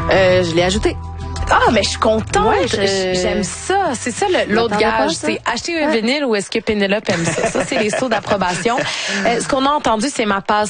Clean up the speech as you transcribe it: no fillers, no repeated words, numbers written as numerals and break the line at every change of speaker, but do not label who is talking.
Je l'ai ajouté.
Ah, mais je suis contente.
Ouais,
J'aime ça. C'est ça l'autre gage. C'est acheter un vinyle ou est-ce que Pénélope aime ça? Ça, c'est les sauts d'approbation. Ce qu'on a entendu, c'est ma passe